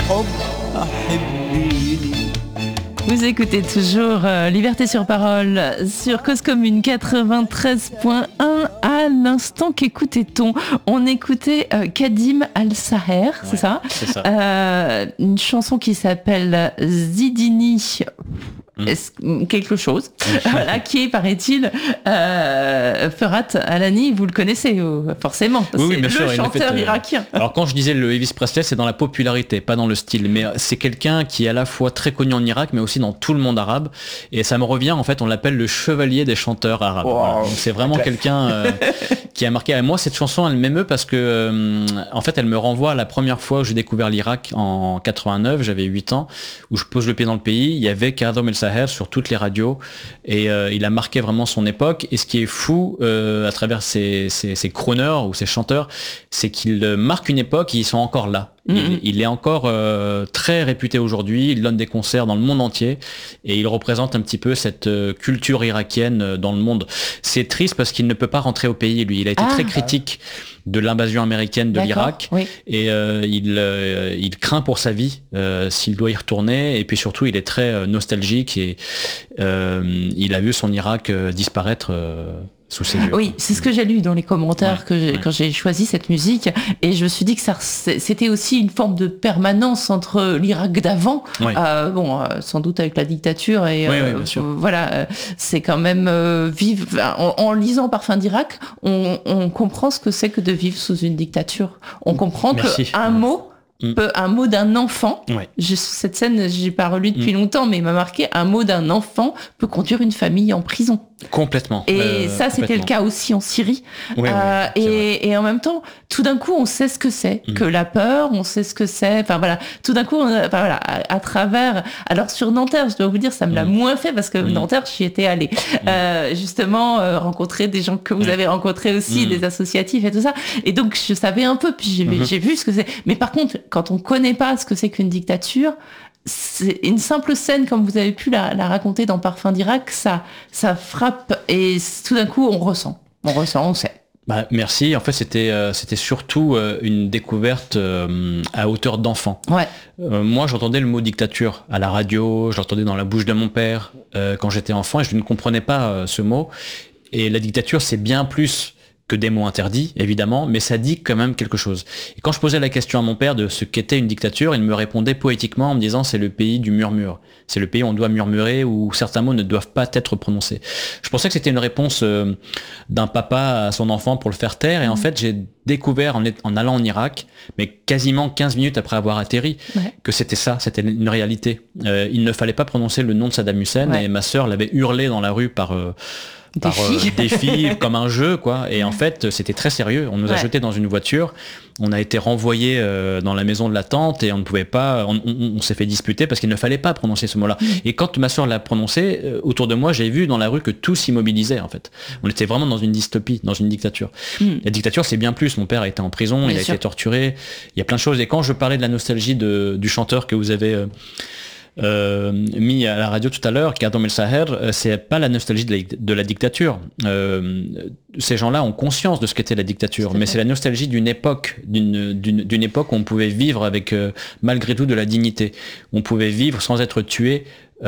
الحب أحبيني. Vous écoutez toujours Liberté sur parole sur Cause Commune 93.1. À l'instant qu'écoutait-on, on écoutait Kadim Al-Saher, c'est ça, c'est ça. Une chanson qui s'appelle Zidini quelque chose, voilà, qui, paraît-il, Ferhat Alani, vous le connaissez forcément, oui, c'est bien sûr, le chanteur irakien. Alors quand je disais le Elvis Presley, c'est dans la popularité, pas dans le style, mais c'est quelqu'un qui est à la fois très connu en Irak, mais aussi dans tout le monde arabe, et ça me revient, en fait, on l'appelle le chevalier des chanteurs arabes. Wow, voilà. Donc c'est vraiment quelqu'un qui a marqué. Et moi, cette chanson, elle m'émeut parce que, en fait, elle me renvoie à la première fois où j'ai découvert l'Irak en 89, j'avais 8 ans, où je pose le pied dans le pays, il y avait Kadhim El-Saher sur toutes les radios, et il a marqué vraiment son époque. Et ce qui est fou à travers ces crooners ou ces chanteurs, c'est qu'ils marquent une époque et ils sont encore là. Il est encore très réputé aujourd'hui, il donne des concerts dans le monde entier et il représente un petit peu cette culture irakienne dans le monde. C'est triste parce qu'il ne peut pas rentrer au pays, lui. Il a été très critique de l'invasion américaine de l'Irak, et il craint pour sa vie s'il doit y retourner, et puis surtout il est très nostalgique et il a vu son Irak disparaître sous ses yeux. Oui, c'est ce que j'ai lu dans les commentaires quand j'ai choisi cette musique, et je me suis dit que c'était aussi une forme de permanence entre l'Irak d'avant, sans doute avec la dictature, et voilà, c'est quand même vivre. En lisant Parfum d'Irak, on comprend ce que c'est que de vivre sous une dictature. On comprend qu'un mot, un mot d'un enfant, cette scène, j'ai pas relu depuis longtemps, mais il m'a marqué, un mot d'un enfant peut conduire une famille en prison. Complètement. Et ça, c'était le cas aussi en Syrie. Et en même temps, tout d'un coup, on sait ce que c'est que la peur, on sait ce que c'est. Enfin voilà, tout d'un coup, à travers. Alors sur Nanterre, je dois vous dire, ça me l'a moins fait parce que Nanterre, j'y étais allée. Justement, rencontrer des gens que vous avez rencontrés aussi, des associatifs et tout ça. Et donc, je savais un peu, puis j'ai vu ce que c'est. Mais par contre, quand on connaît pas ce que c'est qu'une dictature, c'est une simple scène comme vous avez pu la raconter dans Parfum d'Irak, ça frappe, et tout d'un coup on ressent, on sait. Bah, merci. En fait, c'était surtout une découverte à hauteur d'enfant. Moi, j'entendais le mot dictature à la radio, j'entendais dans la bouche de mon père quand j'étais enfant, et je ne comprenais pas ce mot. Et la dictature, c'est bien plus que des mots interdits, évidemment, mais ça dit quand même quelque chose. Et quand je posais la question à mon père de ce qu'était une dictature, il me répondait poétiquement en me disant c'est le pays du murmure. C'est le pays où on doit murmurer, où certains mots ne doivent pas être prononcés. Je pensais que c'était une réponse d'un papa à son enfant pour le faire taire, et en fait j'ai découvert en allant en Irak, mais quasiment 15 minutes après avoir atterri, que c'était ça, c'était une réalité. Il ne fallait pas prononcer le nom de Saddam Hussein, et ma sœur l'avait hurlé dans la rue par des filles comme un jeu, quoi. Et en fait, c'était très sérieux. On nous a jetés dans une voiture. On a été renvoyés dans la maison de la tante, et on ne pouvait pas. On s'est fait disputer parce qu'il ne fallait pas prononcer ce mot-là. Et quand ma sœur l'a prononcé, autour de moi, j'ai vu dans la rue que tout s'immobilisait, en fait. On était vraiment dans une dystopie, dans une dictature. La dictature, c'est bien plus. Mon père a été en prison, il a été torturé. Il y a plein de choses. Et quand je parlais de la nostalgie du chanteur que vous avez mis à la radio tout à l'heure, Kadhim El-Saher, c'est pas la nostalgie de la dictature. Ces gens-là ont conscience de ce qu'était la dictature, mais c'est la nostalgie d'une époque, d'une époque où on pouvait vivre avec malgré tout de la dignité. On pouvait vivre sans être tué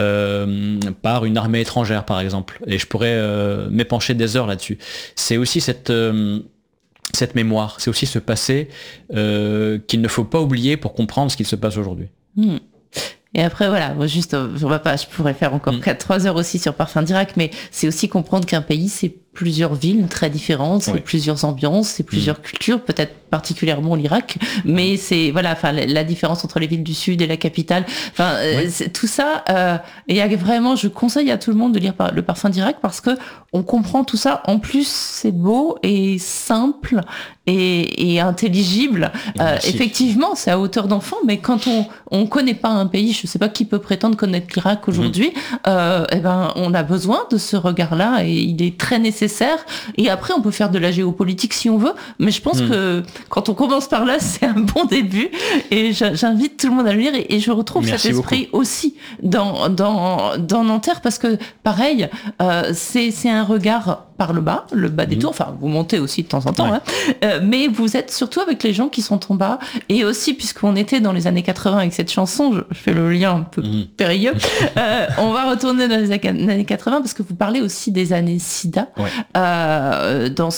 par une armée étrangère, par exemple. Et je pourrais m'épancher des heures là-dessus. C'est aussi cette mémoire, c'est aussi ce passé qu'il ne faut pas oublier pour comprendre ce qu'il se passe aujourd'hui. Et après, voilà, juste, je pourrais faire encore 3 heures aussi sur Parfum d'Irak, mais c'est aussi comprendre qu'un pays, c'est plusieurs villes très différentes, c'est plusieurs ambiances, c'est plusieurs cultures, peut-être particulièrement l'Irak, mais c'est, voilà, enfin, la différence entre les villes du Sud et la capitale, enfin, tout ça, et il y a vraiment, je conseille à tout le monde de lire le Parfum d'Irak parce que on comprend tout ça. En plus, c'est beau et simple et intelligible. Effectivement, c'est à hauteur d'enfant, mais quand on connaît pas un pays, je sais pas qui peut prétendre connaître l'Irak aujourd'hui, on a besoin de ce regard-là, et il est très nécessaire. Et après, on peut faire de la géopolitique si on veut, mais je pense que quand on commence par là, c'est un bon début, et j'invite tout le monde à le lire, et je retrouve cet esprit aussi dans Nanterre, parce que pareil, c'est un regard par le bas des tours, enfin vous montez aussi de temps en temps, mais vous êtes surtout avec les gens qui sont en bas, et aussi puisqu'on était dans les années 80 avec cette chanson, je fais le lien un peu périlleux, on va retourner dans les années 80 parce que vous parlez aussi des années SIDA dans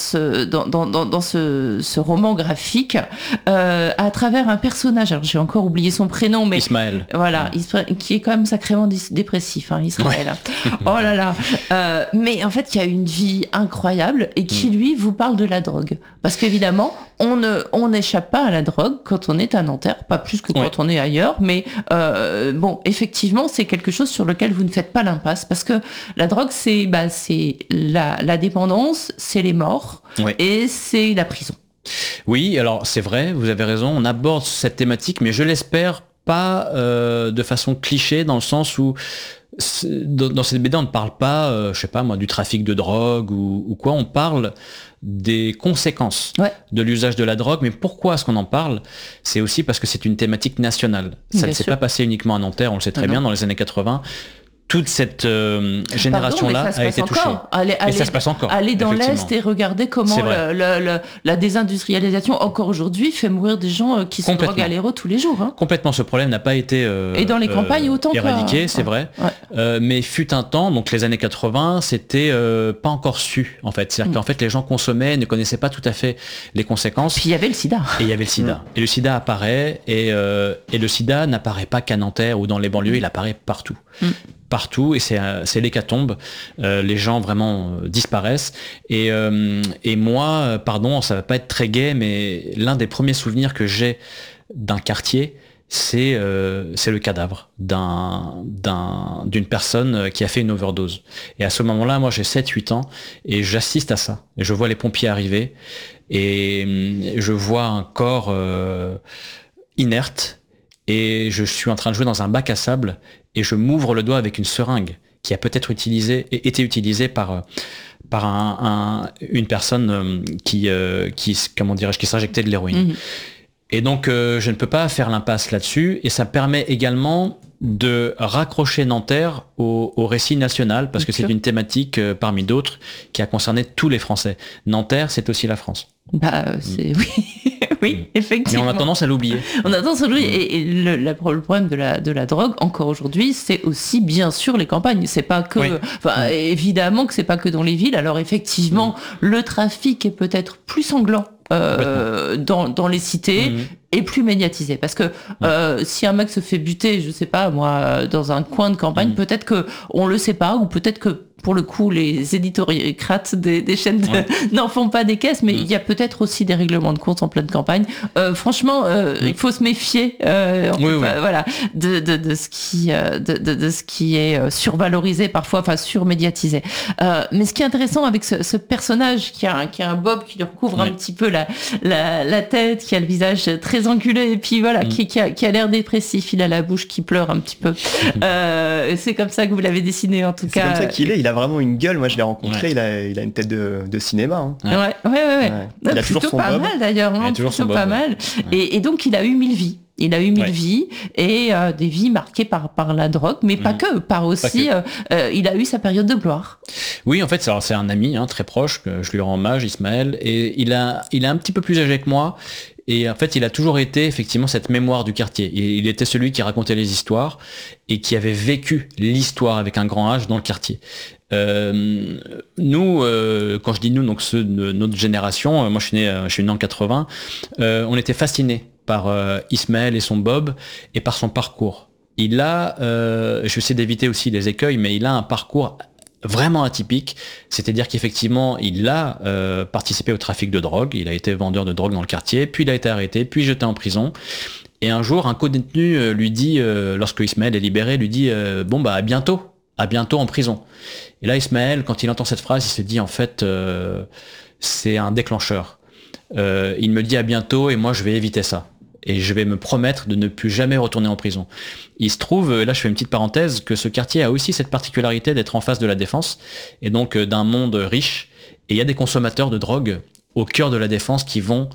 ce roman graphique à travers un personnage, alors j'ai encore oublié son prénom, mais Ismaël, voilà, qui est quand même sacrément dépressif, Israël. Oh là là, mais en fait il y a une vie incroyable et qui lui vous parle de la drogue, parce qu'évidemment on n'échappe pas à la drogue quand on est à Nanterre, pas plus que quand on est ailleurs, mais bon, effectivement c'est quelque chose sur lequel vous ne faites pas l'impasse, parce que la drogue c'est la dépendance, c'est les morts et c'est la prison. Oui, alors c'est vrai, vous avez raison, on aborde cette thématique, mais je l'espère pas de façon cliché, dans le sens où dans cette BD on ne parle pas, je sais pas moi, du trafic de drogue ou quoi, on parle des conséquences de l'usage de la drogue. Mais pourquoi est-ce qu'on en parle ? C'est aussi parce que c'est une thématique nationale. Ça ne s'est pas passé uniquement à Nanterre, on le sait très bien, dans les années 80. Toute cette génération-là a été touchée. Et ça se passe encore. Allez dans l'Est et regardez comment la désindustrialisation, encore aujourd'hui, fait mourir des gens qui se droguent à l'héros tous les jours. Complètement, ce problème n'a pas été et dans les campagnes autant éradiqué, c'est vrai. Mais fut un temps, donc les années 80, c'était pas encore su, en fait. C'est-à-dire qu'en fait, les gens consommaient, ne connaissaient pas tout à fait les conséquences. Puis il y avait le sida. Et il y avait le sida. Et le sida apparaît, et le sida n'apparaît pas qu'à Nanterre ou dans les banlieues, il apparaît partout. Partout, et c'est l'hécatombe. Les gens vraiment disparaissent. Et moi, pardon, ça va pas être très gai, mais l'un des premiers souvenirs que j'ai d'un quartier, c'est le cadavre d'une personne qui a fait une overdose. Et à ce moment-là, moi j'ai 7-8 ans, et j'assiste à ça. Et je vois les pompiers arriver, et je vois un corps inerte, et je suis en train de jouer dans un bac à sable, et je m'ouvre le doigt avec une seringue qui a peut-être été utilisée par une personne qui s'injectait de l'héroïne. Et donc je ne peux pas faire l'impasse là-dessus, et ça permet également de raccrocher Nanterre au récit national, parce que c'est une thématique parmi d'autres qui a concerné tous les Français. Nanterre, c'est aussi la France. Oui, effectivement. Mais on a tendance à l'oublier. Et le problème de la drogue, encore aujourd'hui, c'est aussi bien sûr les campagnes. C'est pas que, évidemment que c'est pas que dans les villes. Alors effectivement, le trafic est peut-être plus sanglant dans les cités et plus médiatisé, parce que si un mec se fait buter, je sais pas moi, dans un coin de campagne, peut-être que on le sait pas, ou peut-être que pour le coup, les éditoriocrates des chaînes n'en font pas des caisses, mais il y a peut-être aussi des règlements de compte en pleine campagne. Franchement, il faut se méfier voilà, de ce qui est survalorisé parfois, enfin surmédiatisé. Mais ce qui est intéressant avec ce personnage qui a un bob qui lui recouvre un petit peu la tête, qui a le visage très angulé, et puis voilà, qui a l'air dépressif, il a la bouche qui pleure un petit peu. C'est comme ça que vous l'avez dessiné, en tout cas. C'est comme ça qu'il est, il a vraiment une gueule. Moi je l'ai rencontré, il a une tête de cinéma. Ouais. Il a plutôt toujours pas son mal d'ailleurs, plutôt pas mal. Et donc il a eu 1000 vies. Il a eu 1000 vies, et des vies marquées par la drogue, mais pas que, il a eu sa période de gloire. Oui, en fait, c'est un ami très proche, que je lui rends hommage, Ismaël, et il est un petit peu plus âgé que moi. Et en fait, il a toujours été effectivement cette mémoire du quartier. Il était celui qui racontait les histoires et qui avait vécu l'histoire avec un grand H dans le quartier. Nous, quand je dis nous, donc ceux de notre génération, moi je suis né en 80, on était fascinés par Ismaël et son bob, et par son parcours. Il a, je sais d'éviter aussi les écueils, mais il a un parcours vraiment atypique, c'est-à-dire qu'effectivement il a participé au trafic de drogue, il a été vendeur de drogue dans le quartier, puis il a été arrêté, puis jeté en prison, et un jour un co-détenu lui dit, lorsque Ismaël est libéré, lui dit à bientôt en prison. Et là Ismaël, quand il entend cette phrase, il se dit en fait c'est un déclencheur. Il me dit à bientôt, et moi je vais éviter ça. Et je vais me promettre de ne plus jamais retourner en prison. Il se trouve, là je fais une petite parenthèse, que ce quartier a aussi cette particularité d'être en face de la Défense, et donc d'un monde riche, et il y a des consommateurs de drogue au cœur de la Défense qui vont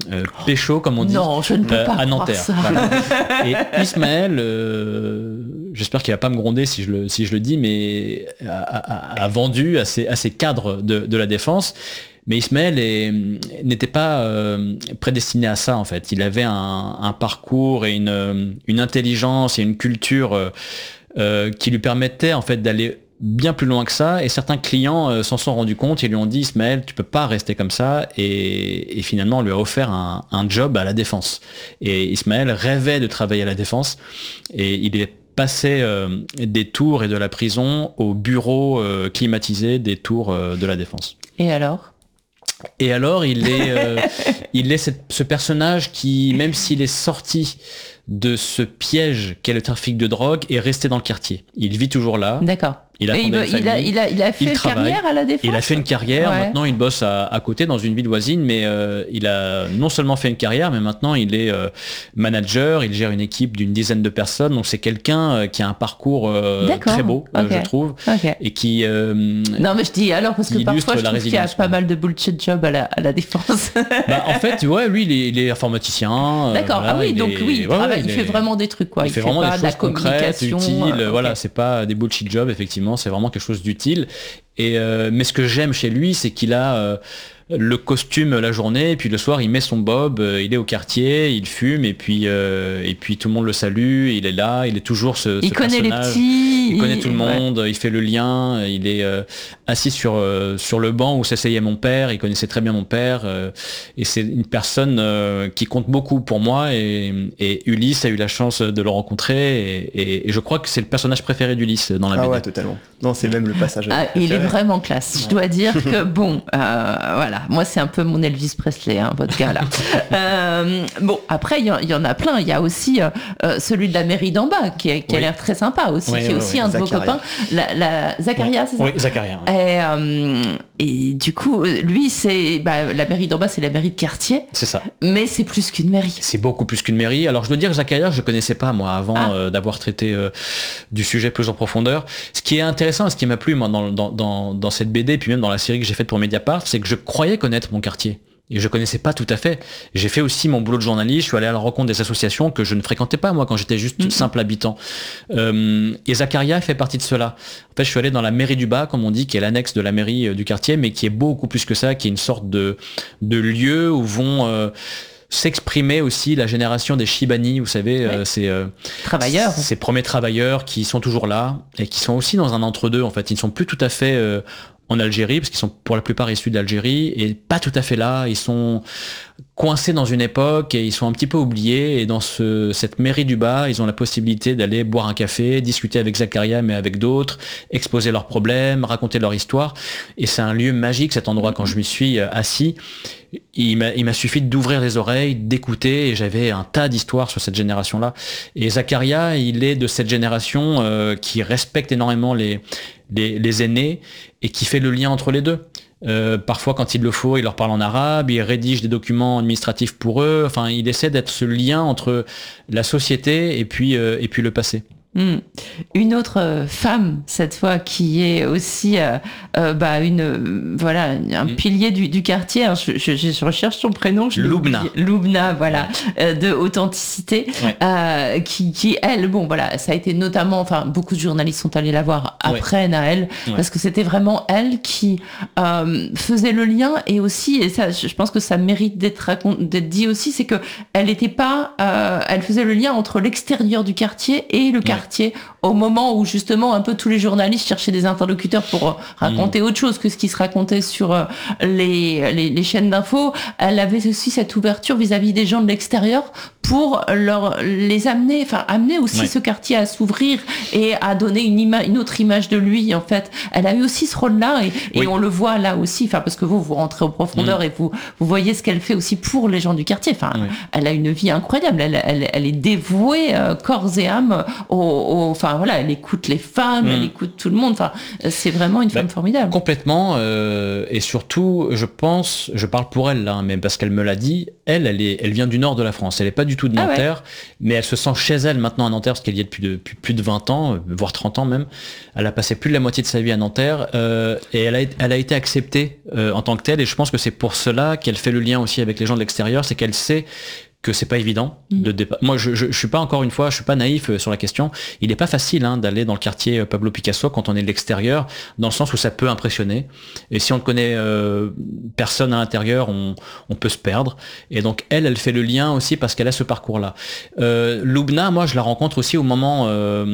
pécho, comme on dit, non, je ne peux pas à Nanterre. ça. Voilà. Et Ismaël, j'espère qu'il va pas me gronder si je le dis, mais a vendu à ses cadres de la défense. Mais Ismaël n'était pas prédestiné à ça en fait. Il avait un parcours et une intelligence et une culture qui lui permettaient en fait d'aller bien plus loin que ça, et certains clients s'en sont rendus compte et lui ont dit Ismaël, tu peux pas rester comme ça, et finalement on lui a offert un job à la défense. Et Ismaël rêvait de travailler à la défense, et il est passé des tours et de la prison au bureau climatisé des tours de la défense. Et alors, il est ce personnage qui, même s'il est sorti de ce piège qu'est le trafic de drogue, est resté dans le quartier. Il vit toujours là. D'accord. Il a fait une carrière à la défense. Il a fait une carrière. Ouais. Maintenant, il bosse à côté dans une ville voisine, mais il a non seulement fait une carrière, mais maintenant il est manager. Il gère une équipe d'une dizaine de personnes. Donc c'est quelqu'un qui a un parcours très beau, je trouve, et qui. Non, mais je dis alors parce que parfois je trouve qu'il y a pas mal de bullshit job à la défense. En fait, ouais, lui, il est informaticien. D'accord. Voilà, ah oui, donc lui, il fait vraiment des trucs, quoi. Il fait vraiment pas des de choses concrètes, utiles. Voilà, c'est pas des bullshit jobs, effectivement. C'est vraiment quelque chose d'utile. Mais ce que j'aime chez lui, c'est qu'il a le costume la journée, et puis le soir il met son bob, il est au quartier, il fume, et puis tout le monde le salue, il est là, il est toujours ce connaît personnage. Les petits, il connaît tout le monde, il fait le lien, il est assis sur le banc où s'asseyait mon père, il connaissait très bien mon père, et c'est une personne qui compte beaucoup pour moi, et Ulysse a eu la chance de le rencontrer, et je crois que c'est le personnage préféré d'Ulysse dans la BD. Ah ouais, totalement. Non, c'est même le passage. Il est vraiment classe. Je dois dire que bon, voilà. Moi, c'est un peu mon Elvis Presley, votre gars là. Bon, après, il y en a plein. Il y a aussi celui de la mairie d'en bas, qui a l'air très sympa aussi, qui est aussi un de vos copains. Zacharia, c'est ça ? Oui, Zacharia. Et du coup, lui, c'est la mairie d'en bas, c'est la mairie de quartier. C'est ça. Mais c'est plus qu'une mairie. C'est beaucoup plus qu'une mairie. Alors, je dois dire que Zacharia, je ne connaissais pas, moi, avant d'avoir traité du sujet plus en profondeur. Ce qui est intéressant, ce qui m'a plu, moi, dans cette BD, puis même dans la série que j'ai faite pour Mediapart, c'est que je croyais connaître mon quartier. Et je connaissais pas tout à fait. J'ai fait aussi mon boulot de journaliste, je suis allé à la rencontre des associations que je ne fréquentais pas, moi, quand j'étais juste simple habitant. Et Zacharia fait partie de cela. En fait, je suis allé dans la mairie du Bas, comme on dit, qui est l'annexe de la mairie du quartier, mais qui est beaucoup plus que ça, qui est une sorte de lieu où vont s'exprimer aussi la génération des Chibani, vous savez, travailleurs. Ces premiers travailleurs qui sont toujours là, et qui sont aussi dans un entre-deux, en fait. Ils ne sont plus tout à fait en Algérie, parce qu'ils sont pour la plupart issus d'Algérie, et pas tout à fait là, ils sont coincés dans une époque, et ils sont un petit peu oubliés, et dans cette mairie du Bas, ils ont la possibilité d'aller boire un café, discuter avec Zacharia, mais avec d'autres, exposer leurs problèmes, raconter leur histoire, et c'est un lieu magique, cet endroit, quand je m'y suis assis, il m'a suffi d'ouvrir les oreilles, d'écouter, et j'avais un tas d'histoires sur cette génération-là, et Zacharia, il est de cette génération qui respecte énormément les aînés, et qui fait le lien entre les deux. Parfois, quand il le faut, il leur parle en arabe, il rédige des documents administratifs pour eux. Enfin, il essaie d'être ce lien entre la société et puis le passé. Une autre femme cette fois qui est aussi un pilier du quartier. Alors, je recherche son prénom. Loubna, voilà, de authenticité, qui elle, bon voilà, ça a été notamment, enfin beaucoup de journalistes sont allés la voir après Naël, parce que c'était vraiment elle qui faisait le lien, et aussi, et ça, je pense que ça mérite d'être dit aussi, c'est que elle était pas, elle faisait le lien entre l'extérieur du quartier et le quartier. Au moment où justement un peu tous les journalistes cherchaient des interlocuteurs pour raconter autre chose que ce qui se racontait sur les chaînes d'infos, elle avait aussi cette ouverture vis-à-vis des gens de l'extérieur pour les amener aussi ce quartier à s'ouvrir et à donner une autre image de lui. En fait, elle a eu aussi ce rôle-là, et on le voit là aussi, parce que vous rentrez en profondeur et vous voyez ce qu'elle fait aussi pour les gens du quartier. Elle a une vie incroyable. Elle est dévouée corps et âme elle écoute les femmes, elle écoute tout le monde. C'est vraiment une femme formidable. Complètement, et surtout, je parle pour elle là, mais parce qu'elle me l'a dit, elle vient du nord de la France. Elle est pas du tout de Nanterre, mais elle se sent chez elle maintenant à Nanterre, parce qu'elle y est depuis plus de 20 ans, voire 30 ans même. Elle a passé plus de la moitié de sa vie à Nanterre, et elle a été acceptée en tant que telle, et je pense que c'est pour cela qu'elle fait le lien aussi avec les gens de l'extérieur, c'est qu'elle sait que c'est pas évident de départ. Moi, je suis pas, encore une fois, je suis pas naïf sur la question. Il est pas facile d'aller dans le quartier Pablo Picasso quand on est de l'extérieur, dans le sens où ça peut impressionner. Et si on ne connaît personne à l'intérieur, on peut se perdre. Et donc elle fait le lien aussi parce qu'elle a ce parcours-là. Loubna, moi, je la rencontre aussi au moment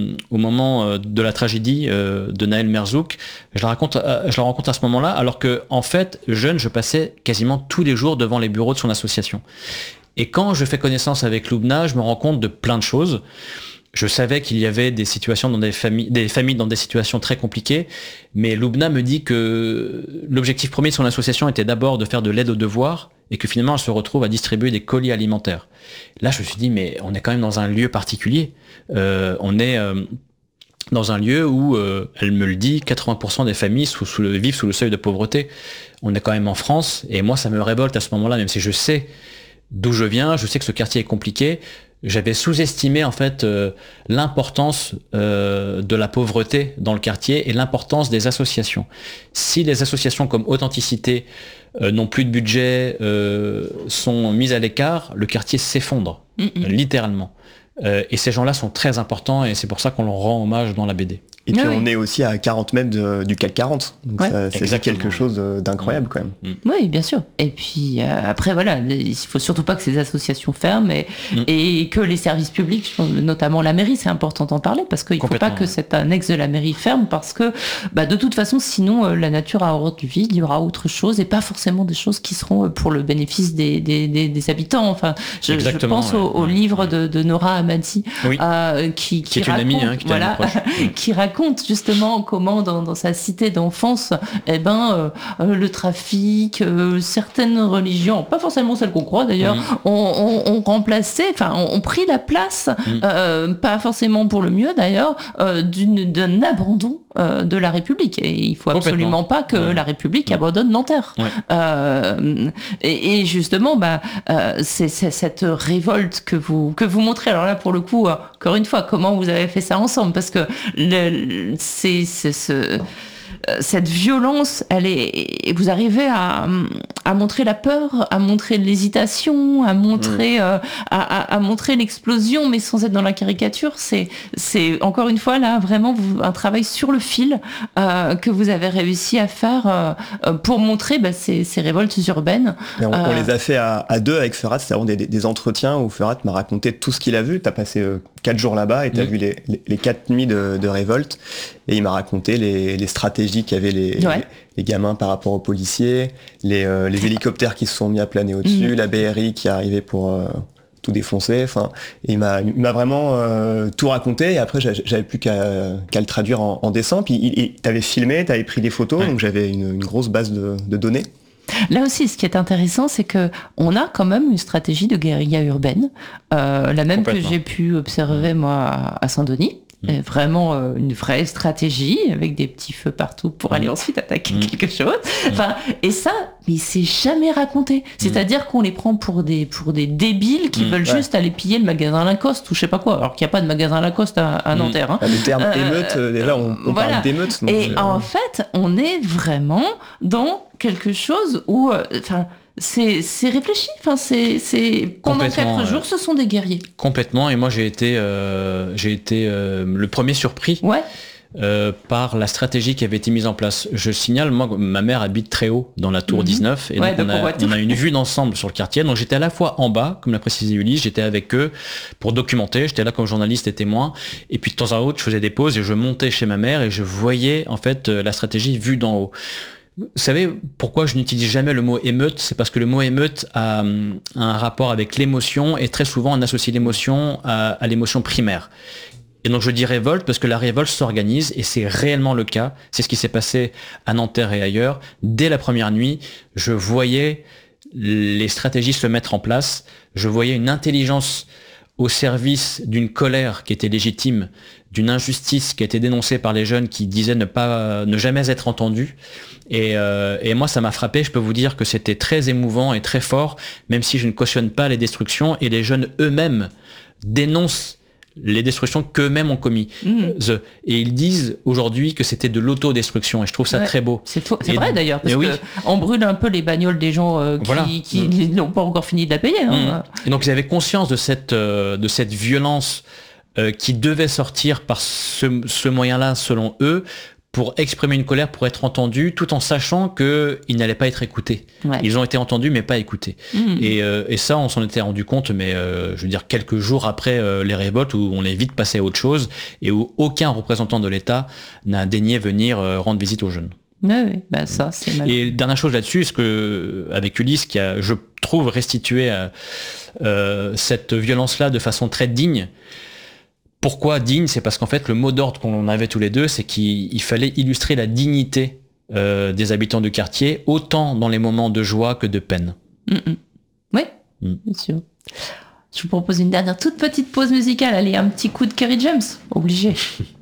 de la tragédie de Naël Merzouk. Je la rencontre à ce moment-là, alors que en fait, jeune, je passais quasiment tous les jours devant les bureaux de son association. Et quand je fais connaissance avec Loubna, je me rends compte de plein de choses. Je savais qu'il y avait des situations dans des familles dans des situations très compliquées, mais Loubna me dit que l'objectif premier de son association était d'abord de faire de l'aide aux devoirs, et que finalement elle se retrouve à distribuer des colis alimentaires. Là, je me suis dit, mais on est quand même dans un lieu particulier. On est dans un lieu où, elle me le dit, 80% des familles vivent sous le seuil de pauvreté. On est quand même en France, et moi ça me révolte à ce moment-là, même si je sais d'où je viens, je sais que ce quartier est compliqué. J'avais sous-estimé en fait l'importance de la pauvreté dans le quartier et l'importance des associations. Si les associations comme Authenticité n'ont plus de budget, sont mises à l'écart, le quartier s'effondre, littéralement. Et ces gens-là sont très importants et c'est pour ça qu'on leur rend hommage dans la BD. Et puis on est aussi à 40 mètres du CAC 40. Donc c'est quelque chose d'incroyable quand même. Oui, bien sûr. Et puis après, voilà, il faut surtout pas que ces associations ferment et que les services publics, je pense, notamment la mairie, c'est important d'en parler parce qu'il ne faut pas que cet annexe de la mairie ferme parce que de toute façon, sinon la nature a horreur du vide, il y aura autre chose et pas forcément des choses qui seront pour le bénéfice des habitants. Enfin, je pense au livre de Nora Hamadi qui est une amie, qui raconte justement comment dans sa cité d'enfance, le trafic, certaines religions, pas forcément celles qu'on croit d'ailleurs, ont remplacé, ont pris la place, pas forcément pour le mieux d'ailleurs, d'un abandon de la République. Et il faut absolument pas que la République abandonne Nanterre. Et justement, c'est cette révolte que vous montrez. Alors là, pour le coup, encore une fois, comment vous avez fait ça ensemble? Parce que cette violence, vous arrivez à montrer la peur, à montrer l'hésitation, à montrer l'explosion, mais sans être dans la caricature. C'est encore une fois là vraiment un travail sur le fil que vous avez réussi à faire pour montrer ces révoltes urbaines. On les a fait à deux avec Ferhat. C'est vraiment des entretiens où Ferhat m'a raconté tout ce qu'il a vu. T'as passé 4 jours là-bas et t'as vu les 4 nuits de révolte. Et il m'a raconté les stratégies qu'avaient les gamins par rapport aux policiers, les hélicoptères qui se sont mis à planer au-dessus, la BRI qui est arrivée pour tout défoncer. Enfin, il m'a vraiment tout raconté. Et après, j'avais plus qu'à le traduire en dessin. Puis t'avais filmé, t'avais pris des photos, donc j'avais une grosse base de données. Là aussi, ce qui est intéressant, c'est que on a quand même une stratégie de guérilla urbaine, la même que j'ai pu observer moi à Saint-Denis. Vraiment une vraie stratégie avec des petits feux partout pour aller ensuite attaquer quelque chose. Enfin, et ça, mais c'est jamais raconté. C'est-à-dire qu'on les prend pour des débiles qui veulent juste aller piller le magasin Lacoste ou je sais pas quoi. Alors qu'il n'y a pas de magasin Lacoste à Nanterre. Le terme émeute, déjà on parle d'émeute. Et en fait, on est vraiment dans quelque chose où, c'est réfléchi. Pendant 4 jours, ce sont des guerriers. Complètement. Et moi, j'ai été le premier surpris par la stratégie qui avait été mise en place. Je signale, moi, ma mère habite très haut dans la tour 19, et donc on a une vue d'ensemble sur le quartier. Donc j'étais à la fois en bas, comme l'a précisé Ulysse, j'étais avec eux pour documenter. J'étais là comme journaliste et témoin. Et puis de temps à autre, je faisais des pauses et je montais chez ma mère et je voyais en fait la stratégie vue d'en haut. Vous savez pourquoi je n'utilise jamais le mot émeute? C'est parce que le mot émeute a un rapport avec l'émotion et très souvent on associe l'émotion à l'émotion primaire. Et donc je dis révolte parce que la révolte s'organise et c'est réellement le cas. C'est ce qui s'est passé à Nanterre et ailleurs. Dès la première nuit, je voyais les stratégies se mettre en place. Je voyais une intelligence au service d'une colère qui était légitime, d'une injustice qui a été dénoncée par les jeunes qui disaient ne jamais être entendus. Et moi, ça m'a frappé. Je peux vous dire que c'était très émouvant et très fort, même si je ne cautionne pas les destructions. Et les jeunes eux-mêmes dénoncent les destructions qu'eux-mêmes ont commis. Et ils disent aujourd'hui que c'était de l'autodestruction, et je trouve ça très beau. C'est vrai d'ailleurs, parce qu'on brûle un peu les bagnoles des gens qui n'ont pas encore fini de la payer. Et donc ils avaient conscience de cette violence qui devait sortir par ce moyen-là, selon eux, pour exprimer une colère, pour être entendus, tout en sachant qu'ils n'allaient pas être écoutés. Ils ont été entendus, mais pas écoutés. Et ça, on s'en était rendu compte, mais je veux dire, quelques jours après les révoltes, où on est vite passé à autre chose, et où aucun représentant de l'État n'a daigné venir rendre visite aux jeunes. Oui, bah ça, c'est mal. Et dernière chose là-dessus, c'est que avec Ulysse, qui a, je trouve, restitué cette violence-là de façon très digne. Pourquoi digne ? C'est parce qu'en fait, le mot d'ordre qu'on avait tous les deux, c'est qu'il fallait illustrer la dignité des habitants du quartier, autant dans les moments de joie que de peine. Oui, bien sûr. Je vous propose une dernière toute petite pause musicale. Allez, un petit coup de Kerry James, obligé.